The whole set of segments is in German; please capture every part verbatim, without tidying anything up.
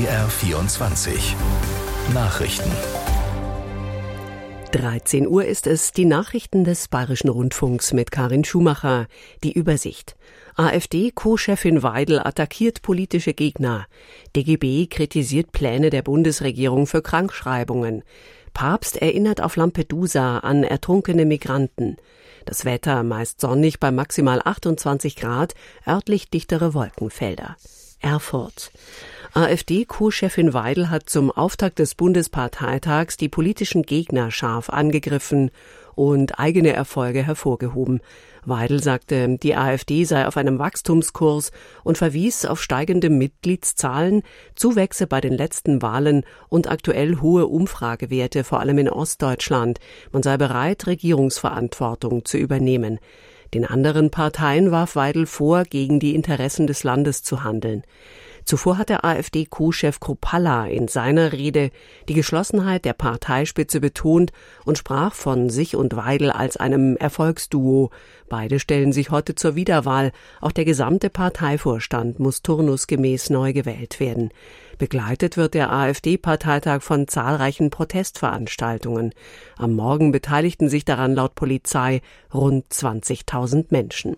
B R vierundzwanzig Nachrichten. dreizehn Uhr ist es, die Nachrichten des Bayerischen Rundfunks mit Karin Schumacher. Die Übersicht. AfD-Co-Chefin Weidel attackiert politische Gegner. D G B kritisiert Pläne der Bundesregierung für Krankschreibungen. Papst erinnert auf Lampedusa an ertrunkene Migranten. Das Wetter meist sonnig bei maximal achtundzwanzig Grad, örtlich dichtere Wolkenfelder. Erfurt. AfD-Co-Chefin Weidel hat zum Auftakt des Bundesparteitags die politischen Gegner scharf angegriffen und eigene Erfolge hervorgehoben. Weidel sagte, die AfD sei auf einem Wachstumskurs und verwies auf steigende Mitgliedszahlen, Zuwächse bei den letzten Wahlen und aktuell hohe Umfragewerte, vor allem in Ostdeutschland. Man sei bereit, Regierungsverantwortung zu übernehmen. Den anderen Parteien warf Weidel vor, gegen die Interessen des Landes zu handeln. Zuvor hat der AfD-Co-Chef Kruppalla in seiner Rede die Geschlossenheit der Parteispitze betont und sprach von sich und Weidel als einem Erfolgsduo. Beide stellen sich heute zur Wiederwahl. Auch der gesamte Parteivorstand muss turnusgemäß neu gewählt werden. Begleitet wird der AfD-Parteitag von zahlreichen Protestveranstaltungen. Am Morgen beteiligten sich daran laut Polizei rund zwanzigtausend Menschen.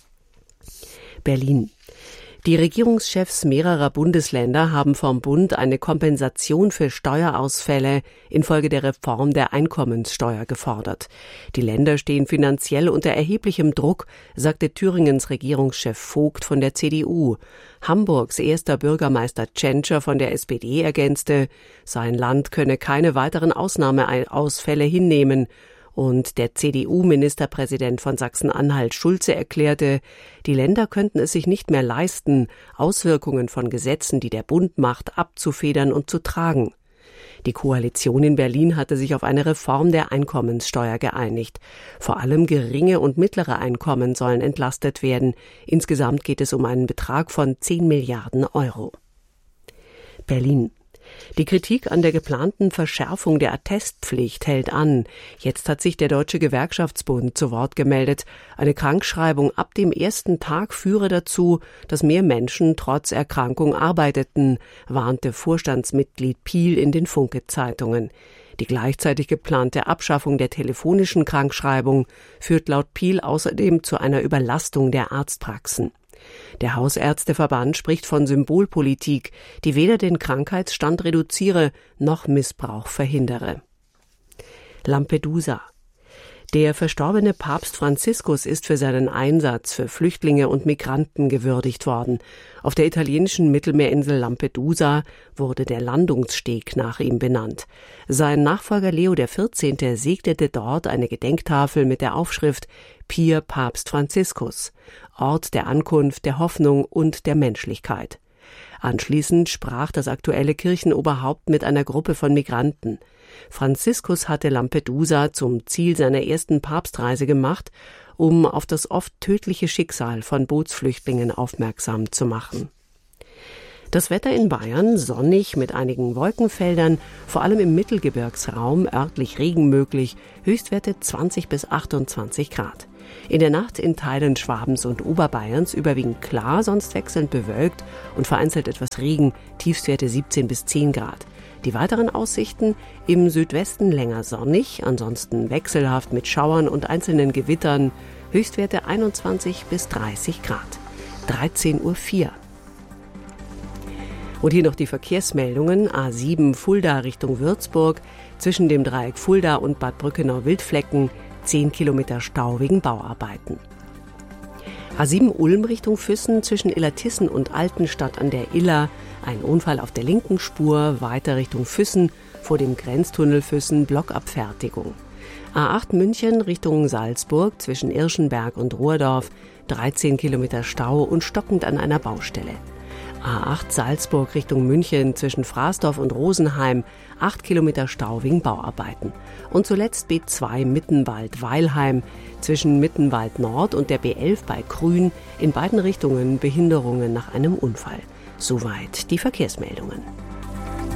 Berlin. Die Regierungschefs mehrerer Bundesländer haben vom Bund eine Kompensation für Steuerausfälle infolge der Reform der Einkommenssteuer gefordert. Die Länder stehen finanziell unter erheblichem Druck, sagte Thüringens Regierungschef Vogt von der C D U. Hamburgs erster Bürgermeister Tschentscher von der S P D ergänzte, sein Land könne keine weiteren Ausnahmeausfälle hinnehmen. Und der C D U-Ministerpräsident von Sachsen-Anhalt Schulze erklärte, die Länder könnten es sich nicht mehr leisten, Auswirkungen von Gesetzen, die der Bund macht, abzufedern und zu tragen. Die Koalition in Berlin hatte sich auf eine Reform der Einkommenssteuer geeinigt. Vor allem geringe und mittlere Einkommen sollen entlastet werden. Insgesamt geht es um einen Betrag von zehn Milliarden Euro. Berlin. Die Kritik an der geplanten Verschärfung der Attestpflicht hält an. Jetzt hat sich der Deutsche Gewerkschaftsbund zu Wort gemeldet. Eine Krankschreibung ab dem ersten Tag führe dazu, dass mehr Menschen trotz Erkrankung arbeiteten, warnte Vorstandsmitglied Piel in den Funke-Zeitungen. Die gleichzeitig geplante Abschaffung der telefonischen Krankschreibung führt laut Piel außerdem zu einer Überlastung der Arztpraxen. Der Hausärzteverband spricht von Symbolpolitik, die weder den Krankheitsstand reduziere noch Missbrauch verhindere. Lampedusa. Der verstorbene Papst Franziskus ist für seinen Einsatz für Flüchtlinge und Migranten gewürdigt worden. Auf der italienischen Mittelmeerinsel Lampedusa wurde der Landungssteg nach ihm benannt. Sein Nachfolger Leo der vierzehnte segnete dort eine Gedenktafel mit der Aufschrift Pier Papst Franziskus, Ort der Ankunft, der Hoffnung und der Menschlichkeit. Anschließend sprach das aktuelle Kirchenoberhaupt mit einer Gruppe von Migranten. Franziskus hatte Lampedusa zum Ziel seiner ersten Papstreise gemacht, um auf das oft tödliche Schicksal von Bootsflüchtlingen aufmerksam zu machen. Das Wetter in Bayern sonnig mit einigen Wolkenfeldern, vor allem im Mittelgebirgsraum örtlich Regen möglich, Höchstwerte zwanzig bis achtundzwanzig Grad. In der Nacht in Teilen Schwabens und Oberbayerns überwiegend klar, sonst wechselnd bewölkt und vereinzelt etwas Regen, Tiefstwerte siebzehn bis zehn Grad. Die weiteren Aussichten: im Südwesten länger sonnig, ansonsten wechselhaft mit Schauern und einzelnen Gewittern, Höchstwerte einundzwanzig bis dreißig Grad. dreizehn Uhr vier. Und hier noch die Verkehrsmeldungen. A sieben Fulda Richtung Würzburg, zwischen dem Dreieck Fulda und Bad Brückenau-Wildflecken, zehn Kilometer Stau wegen Bauarbeiten. A sieben Ulm Richtung Füssen, zwischen Illertissen und Altenstadt an der Iller, ein Unfall auf der linken Spur, weiter Richtung Füssen, vor dem Grenztunnel Füssen, Blockabfertigung. A acht München Richtung Salzburg, zwischen Irschenberg und Ruhrdorf, dreizehn Kilometer Stau und stockend an einer Baustelle. A acht Salzburg Richtung München, zwischen Fraßdorf und Rosenheim, acht Kilometer Stau wegen Bauarbeiten. Und zuletzt B zwei Mittenwald-Weilheim, zwischen Mittenwald Nord und der B elf bei Krün, in beiden Richtungen Behinderungen nach einem Unfall. Soweit die Verkehrsmeldungen.